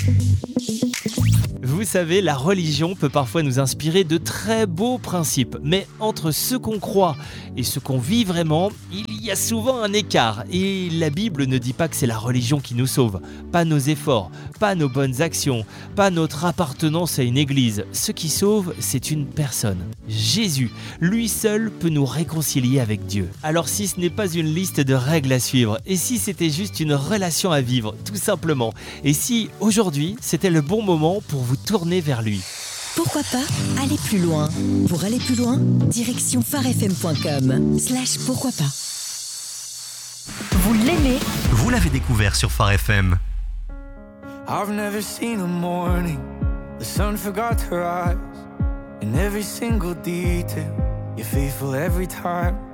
Vous savez, la religion peut parfois nous inspirer de très beaux principes, mais entre ce qu'on croit et ce qu'on vit vraiment, il y a souvent un écart. Et la Bible ne dit pas que c'est la religion qui nous sauve, pas nos efforts, pas nos bonnes actions, pas notre appartenance à une église. Ce qui sauve, c'est une personne, Jésus. Lui seul peut nous réconcilier avec Dieu. Alors si ce n'est pas une liste de règles à suivre, et si c'était juste une relation à vivre, tout simplement, et si aujourd'hui c'était le bon moment pour vous tourner vers lui. Pourquoi pas aller plus loin? Pour aller plus loin, direction farfm.com/pourquoi pas. Vous l'aimez? Vous l'avez découvert sur Phare FM. I've never seen a morning the sun forgot to rise. In every single detail, you're faithful every time.